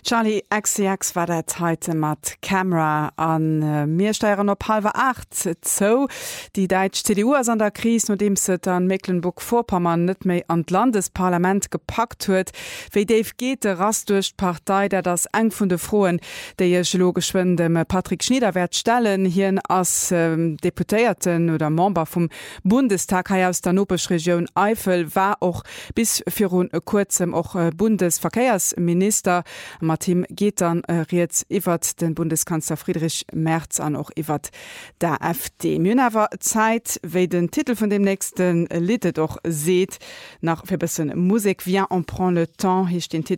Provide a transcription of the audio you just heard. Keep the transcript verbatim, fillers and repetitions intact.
Charlie X C X war dat heute mat Camera an äh, Meersteieren op halber acht zo die Deitsch C D U as an der Krise no dem se an Mecklenburg-Vorpommern net méi an Landesparlament gepackt huet. Wéi Dave geht de ras durch Partei, der das eng vun de Froen de je geologischwen dem Patrick Schniederwert stellen hien as ähm, Deputéierten oder Member vum Bundestag ha aus der Nopechregion Eifel war och bis fir run kurzem och äh, Bundesverkehrsminister Martin geht dann äh, jetzt iwwer den Bundeskanzler Friedrich Merz an auch iwwer der F D. Mynawer Zeit, wéi den Titel von dem nächsten Lied doch seht nach fir bessen Musik Viens on prend le temps, hier den Titel